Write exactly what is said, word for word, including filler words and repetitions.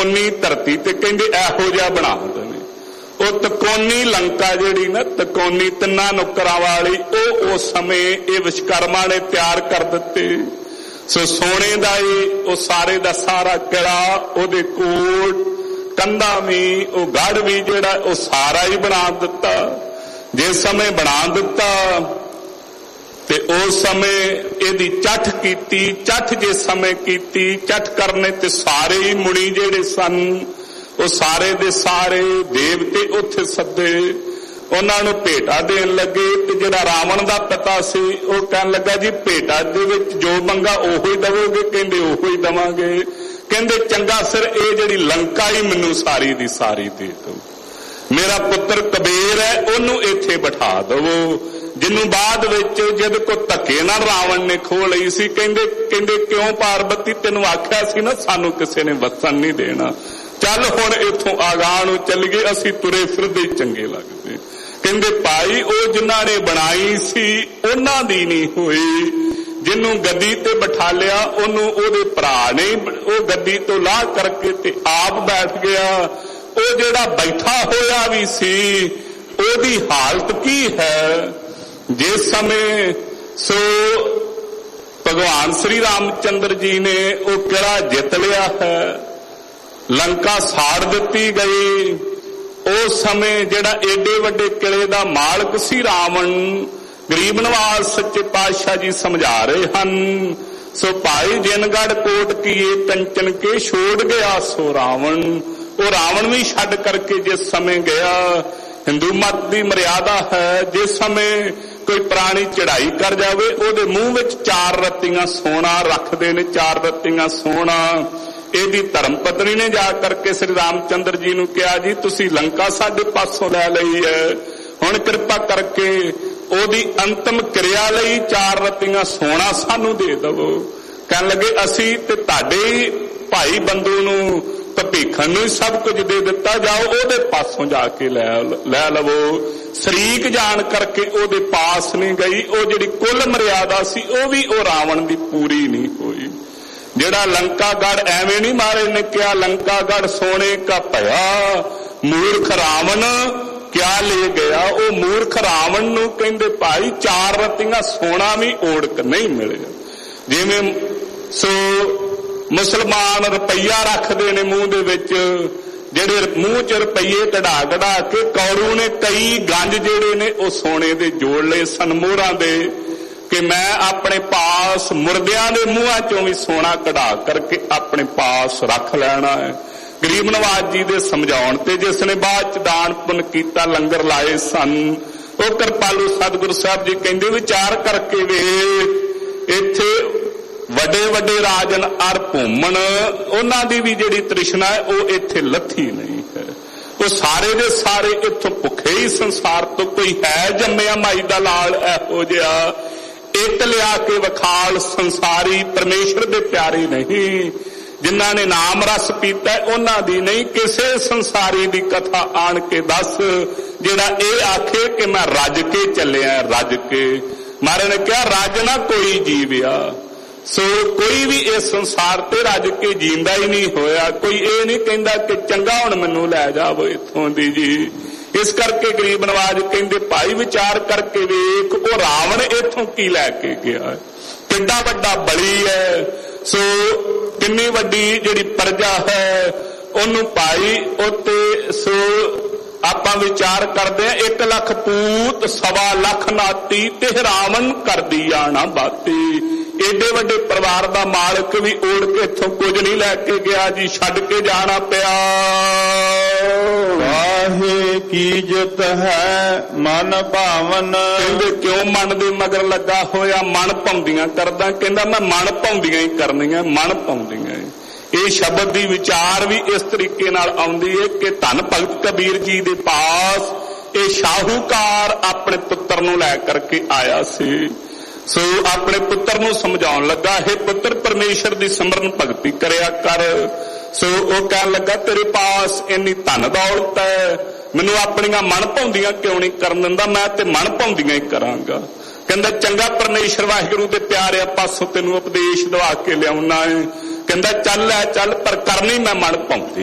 ਤਕੋਨੀ ਧਰਤੀ ਤੇ ਕਹਿੰਦੇ ਇਹੋ ਜਿਹਾ ਬਣਾ ਦਿੰਦੇ ਨੇ। ਉਹ ਤਕੋਨੀ ਲੰਕਾ ਜਿਹੜੀ ਨਾ, ਤਕੋਨੀ ਤਿੰਨਾਂ ਨੁੱਕਰਾਂ ਵਾਲੀ, ਉਹ ਉਸ ਸਮੇਂ ਇਹ ਵਿਸ਼ਵਕਰਮਾ ਨੇ ਤਿਆਰ ਕਰ ਦਿੱਤੇ। ਸੋ ਸੋਨੇ ਦਾ ਹੀ ਉਹ ਸਾਰੇ ਦਾ ਸਾਰਾ ਕਿਲਾ, ਉਹਦੇ ਕੋਟ ਕੰਧਾਂ ਵੀ, ਉਹ ਗੜ ਵੀ ਜਿਹੜਾ ਉਹ ਸਾਰਾ ਹੀ ਬਣਾ ਦਿੱਤਾ। ਜਿਸ ਸਮੇਂ ਬਣਾ ਦਿੱਤਾ ਤੇ ਉਸ ਸਮੇਂ ਇਹਦੀ ਚੱਠ ਕੀਤੀ। ਚੱਠ ਜਿਸ ਸਮੇਂ ਕੀਤੀ, ਚੱਠ ਕਰਨੇ ਤੇ ਸਾਰੇ ਹੀ ਮੁਨੀ ਜਿਹੜੇ ਸਨ ਉਹ ਸਾਰੇ ਦੇ ਸਾਰੇ ਦੇਵਤੇ ਉੱਥੇ ਸੱਦੇ, ਉਹਨਾਂ ਨੂੰ ਭੇਟਾ ਦੇਣ ਲੱਗੇ। ਤੇ ਜਿਹੜਾ ਰਾਵਣ ਦਾ ਪਿਤਾ ਸੀ ਉਹ ਕਹਿਣ ਲੱਗਾ ਜੀ ਭੇਟਾ ਦੇ ਵਿੱਚ ਜੋ ਮੰਗਾ ਉਹੋ ਹੀ ਦਵੋਗੇ? ਕਹਿੰਦੇ ਉਹੋ ਹੀ ਦਵਾਂਗੇ। ਕਹਿੰਦੇ ਚੰਗਾ ਸਿਰ ਇਹ ਜਿਹੜੀ ਲੰਕਾ ਹੀ ਮੈਨੂੰ ਸਾਰੀ ਦੀ ਸਾਰੀ ਦੇ ਦਿਓ। ਮੇਰਾ ਪੁੱਤਰ ਕਬੀਰ ਹੈ ਉਹਨੂੰ ਇੱਥੇ ਬਿਠਾ ਦਵੋ, ਜਿਹਨੂੰ ਬਾਅਦ ਵਿੱਚ ਜਦ ਕੋ ਧੱਕੇ ਨਾਲ ਰਾਵਣ ਨੇ ਖੋਹ ਲਈ ਸੀ। ਕਹਿੰਦੇ ਕਹਿੰਦੇ ਕਿਉਂ ਪਾਰਬਤੀ, ਤੈਨੂੰ ਆਖਿਆ ਸੀ ਨਾ ਸਾਨੂੰ ਕਿਸੇ ਨੇ ਵਸਣ ਨਹੀਂ ਦੇਣਾ, ਚੱਲ ਹੁਣ ਇੱਥੋਂ ਆਗਾਹ ਨੂੰ ਚੱਲੀਏ, ਅਸੀਂ ਤੁਰੇ ਫਿਰਦੇ ਚੰਗੇ ਲੱਗਦੇ। ਕਹਿੰਦੇ ਭਾਈ ਉਹ ਜਿਨ੍ਹਾਂ ਨੇ ਬਣਾਈ ਸੀ ਉਹਨਾਂ ਦੀ ਨਹੀਂ ਹੋਈ, ਜਿਹਨੂੰ ਗੱਦੀ ਤੇ ਬਿਠਾ ਲਿਆ ਉਹਨੂੰ ਉਹਦੇ ਭਰਾ ਨੇ ਉਹ ਗੱਦੀ ਤੋਂ ਲਾਹ ਕਰਕੇ ਤੇ ਆਪ ਬੈਠ ਗਿਆ। ਉਹ ਜਿਹੜਾ ਬੈਠਾ ਹੋਇਆ ਵੀ ਸੀ ਉਹਦੀ ਹਾਲਤ ਕੀ ਹੈ? ਜਿਸ ਸਮੇਂ ਸੋ ਭਗਵਾਨ ਸ਼੍ਰੀ ਰਾਮਚੰਦਰ ਜੀ ਨੇ ਉਹ ਕਿਲਾ ਜਿੱਤ ਲਿਆ ਹੈ, ਲੰਕਾ ਸਾੜ ਦਿੱਤੀ ਗਈ। ਉਸ ਸਮੇਂ ਜਿਹੜਾ ਏਡੇ ਵੱਡੇ ਕਿਲੇ ਦਾ ਮਾਲਕ ਸੀ ਰਾਵਣ, ਗਰੀਬ ਨਵਾਜ਼ ਸੱਚੇ ਪਾਤਸ਼ਾਹ ਜੀ ਸਮਝਾ ਰਹੇ ਹਨ। ਸੋ ਭਾਈ ਜਿਨਗੜ ਕੋਟ ਕੀਏ ਕੰਚਨ ਕੇ ਛੋੜ ਗਿਆ ਸੋ ਰਾਵਣ। ਉਹ ਰਾਵਣ ਵੀ ਛੱਡ ਕਰਕੇ ਜਿਸ ਸਮੇਂ ਗਿਆ, ਹਿੰਦੂ ਮਤ ਦੀ ਮਰਿਆਦਾ ਹੈ ਜਿਸ ਸਮੇਂ ਕੋਈ ਪ੍ਰਾਣੀ ਚੜਾਈ ਕਰ ਜਾਵੇ ਉਹਦੇ ਮੂੰਹ ਵਿੱਚ ਚਾਰ ਰੱਤੀਆਂ ਸੋਨਾ ਰੱਖਦੇ ਨੇ, ਚਾਰ ਰੱਤੀਆਂ ਸੋਨਾ। ਇਹਦੀ ਧਰਮ ਪਤਨੀ ਨੇ ਜਾ ਕਰਕੇ ਸ੍ਰੀ ਰਾਮਚੰਦਰ ਜੀ ਨੂੰ ਕਿਹਾ ਜੀ ਤੁਸੀਂ ਲੰਕਾ ਸਾਡੇ ਪਾਸੋਂ ਲੈ ਲਈ ਹੈ, ਹੁਣ ਕਿਰਪਾ ਕਰਕੇ ਉਹਦੀ ਅੰਤਮ ਕਿਰਿਆ ਲਈ ਚਾਰ ਰੱਤੀਆਂ ਸੋਨਾ ਸਾਨੂੰ ਦੇ ਦਵੋ। ਕਹਿਣ ਲੱਗੇ ਅਸੀਂ ਤੇ ਤੁਹਾਡੇ ਭਾਈ ਬੰਦੂ ਨੂੰ ਭੀਖਣ ਨੂੰ ਸਭ ਕੁਝ ਦੇ ਦਿੱਤਾ, ਜਾਓ ਉਹਦੇ ਪਾਸੋਂ ਜਾ ਕੇ ਲੈ ਲੈ ਲਵੋ। ਸ਼ਰੀਕ ਜਾਣ ਕਰਕੇ ਉਹਦੇ ਪਾਸ ਨਹੀਂ ਗਈ। ਉਹ ਜਿਹੜੀ ਕੁੱਲ ਮਰਿਆਦਾ ਸੀ ਉਹ ਵੀ ਉਹ ਰਾਵਣ ਦੀ ਪੂਰੀ ਨਹੀਂ ਹੋਈ। ਜਿਹੜਾ ਲੰਕਾਗੜ ਐਵੇਂ ਨਹੀਂ ਮਾਰੇ ਨੇ ਕਿਹਾ ਲੰਕਾਗੜ ਸੋਨੇ ਕਾ ਭਇਆ, ਮੂਰਖ ਰਾਵਣ ਕਿਆ ਲੈ ਗਿਆ। ਉਹ ਮੂਰਖ ਰਾਵਣ ਨੂੰ ਕਹਿੰਦੇ ਭਾਈ ਚਾਰ ਰੱਤੀਆਂ ਸੋਨਾ ਵੀ ਓੜਕ ਨਹੀਂ ਮਿਲਿਆ। ਜਿਵੇਂ ਸੋ ਮੁਸਲਮਾਨ ਰੁਪਈਆ ਰੱਖਦੇ ਨੇ ਮੂੰਹ ਦੇ ਵਿੱਚ, ਜਿਹੜੇ ਮੂੰਹ ਚ ਰੁਪਈਏ ਕਢਾ ਕਢਾ ਕੇ ਕੌਰੂ ਨੇ ਕਈ ਗੰਜ ਜਿਹੜੇ ਨੇ ਉਹ ਸੋਨੇ ਦੇ ਜੋੜ ਲਏ ਸਨ ਮੋਹਰਾਂ ਦੇ, ਕਿ ਮੈਂ ਆਪਣੇ ਪਾਸ ਮੁਰਦਿਆਂ ਦੇ ਮੂੰਹਾਂ ਚੋਂ ਵੀ ਸੋਨਾ ਕਢਾ ਕਰਕੇ ਆਪਣੇ ਪਾਸ ਰੱਖ ਲੈਣਾ ਹੈ। ਗਰੀਬ ਨਵਾਜ਼ ਜੀ ਦੇ ਸਮਝਾਉਣ ਤੇ ਜਿਸ ਨੇ ਬਾਅਦ ਚ ਦਾਨ ਪੁੰਨ ਕੀਤਾ, ਲੰਗਰ ਲਾਏ ਸਨ, ਉਹ ਕਿਰਪਾਲੂ ਸਤਿਗੁਰੂ ਸਾਹਿਬ ਜੀ ਕਹਿੰਦੇ ਵਿਚਾਰ ਕਰਕੇ ਵੇ ਇੱਥੇ ਵੱਡੇ ਵੱਡੇ ਰਾਜਨ ਅਰ ਭੂਮਣ ਉਹਨਾਂ ਦੀ ਵੀ ਜਿਹੜੀ ਤ੍ਰਿਸ਼ਨਾ ਹੈ ਉਹ ਇੱਥੇ ਲੱਥੀ ਨਹੀਂ ਹੈ। ਉਹ ਸਾਰੇ ਦੇ ਸਾਰੇ ਇੱਥੋਂ ਭੁੱਖੇ ਹੀ ਸੰਸਾਰ ਤੋਂ। ਕੋਈ ਹੈ ਜੰਮਿਆ ਮਾਈ ਦਾ ਲਾਲ ਇਹੋ ਜਿਹਾ, ਇੱਟ ਲਿਆ ਕੇ ਵਿਖਾਲ ਸੰਸਾਰੀ ਪਰਮੇਸ਼ਰ ਦੇ ਪਿਆਰੇ ਨਹੀਂ। ਜਿਨ੍ਹਾਂ ਨੇ ਨਾਮ ਰਸ ਪੀਤਾ ਉਹਨਾਂ ਦੀ ਨਹੀਂ। ਕਿਸੇ ਸੰਸਾਰੀ ਦੀ ਕਥਾ ਆਣ ਕੇ ਦੱਸ ਜਿਹੜਾ ਇਹ ਆਖੇ ਕਿ ਮੈਂ ਰੱਜ ਕੇ ਚੱਲਿਆ, ਰੱਜ ਕੇ। ਮਹਾਰਾਜ ਨੇ ਕਿਹਾ ਰੱਜ ਨਾ ਕੋਈ ਜੀਵਿਆ। ਸੋ ਕੋਈ ਵੀ ਇਸ ਸੰਸਾਰ ਤੇ ਰੱਜ ਕੇ ਜੀਂਦਾ ਹੀ ਨਹੀਂ ਹੋਇਆ। ਕੋਈ ਇਹ ਨਹੀਂ ਕਹਿੰਦਾ ਕਿ ਚੰਗਾ ਹੁਣ ਮੈਨੂੰ ਲੈ ਜਾਵੋ ਇੱਥੋਂ ਦੀ ਜੀ। ਇਸ ਕਰਕੇ ਗਰੀਬ ਨਵਾਜ਼ ਕਹਿੰਦੇ ਭਾਈ ਵਿਚਾਰ ਕਰਕੇ ਵੇਖ ਉਹ ਰਾਵਣ ਇੱਥੋਂ ਕੀ ਲੈ ਕੇ ਗਿਆ, ਕਿੰਨਾ ਵੱਡਾ ਬਲੀ ਹੈ। ਸੋ ਕਿੰਨੀ ਵੱਡੀ ਜਿਹੜੀ ਪ੍ਰਜਾ ਹੈ ਉਹਨੂੰ ਭਾਈ ਉੱਤੇ ਸੋ ਆਪਾਂ ਵਿਚਾਰ ਕਰਦੇ ਆ ਇੱਕ ਲੱਖ ਪੂਤ ਸਵਾ ਲੱਖ ਨਾਤੀ ਤੇ ਰਾਵਣ ਕਰਦੀ ਆਣਾ ਬਾਤੀ। ਏਡੇ ਵੱਡੇ ਪਰਿਵਾਰ ਦਾ ਮਾਲਕ ਵੀ ਓੜ ਕੇ ਇੱਥੋਂ ਕੁਝ ਨਹੀਂ ਲੈ ਕੇ ਗਿਆ ਜੀ, ਛੱਡ ਕੇ ਜਾਣਾ ਪਿਆ। ਵਾਹੇ ਕੀ ਜਿਤ ਹੈ ਮਨ ਭਾਵਨ। ਕਹਿੰਦੇ ਕਿਉਂ ਮਨ ਦੇ ਮਗਰ ਲੱਗਾ ਹੋਇਆ? ਮਨ ਭਾਉਂਦੀਆਂ ਕਰਦਾ। ਕਹਿੰਦਾ ਮੈਂ ਮਨ ਭਾਉਂਦੀਆਂ ਹੀ ਕਰਨੀਆਂ, ਮਨ ਭਾਉਂਦੀਆਂ ਹੀ। ਇਹ ਸ਼ਬਦ ਦੀ ਵਿਚਾਰ ਵੀ ਇਸ ਤਰੀਕੇ ਨਾਲ ਆਉਂਦੀ ਹੈ ਕਿ ਧੰਨ ਭਗਤ ਕਬੀਰ ਜੀ ਦੇ ਪਾਸ ਇਹ ਸ਼ਾਹੂਕਾਰ ਆਪਣੇ ਪੁੱਤਰ ਨੂੰ ਲੈ ਕਰਕੇ ਆਇਆ ਸੀ। ਸੋ ਆਪਣੇ ਪੁੱਤਰ ਨੂੰ ਸਮਝਾਉਣ ਲੱਗਾ, ਹੈ ਪੁੱਤਰ ਪਰਮੇਸ਼ਰ ਦੀ ਸਿਮਰਨ ਭਗਤੀ ਕਰਿਆ ਕਰ। ਸੋ ਉਹ ਕਹਿਣ ਲੱਗਾ ਤੇਰੇ ਪਾਸ ਇੰਨੀ ਧਨ ਦੌਲਤ ਹੈ, ਮੈਨੂੰ ਆਪਣੀਆਂ ਮਨ ਭਾਉਂਦੀਆਂ ਕਿਉਂ ਨਹੀਂ ਕਰਨ ਦਿੰਦਾ? ਮੈਂ ਤੇ ਮਨ ਭਾਉਂਦੀਆਂ ਹੀ ਕਰਾਂਗਾ। ਕਹਿੰਦਾ ਚੰਗਾ ਪਰਮੇਸ਼ਰ ਵਾਹਿਗੁਰੂ ਦੇ ਪਿਆਰਿਆਂ ਪਾਸੋਂ ਤੈਨੂੰ ਉਪਦੇਸ਼ ਦਵਾ ਕੇ ਲਿਆਉਣਾ ਹੈ। ਕਹਿੰਦਾ ਚੱਲ ਲੈ ਚੱਲ, ਪਰ ਕਰਨੀ ਮੈਂ ਮਨ ਭਾਉਂਦੀ।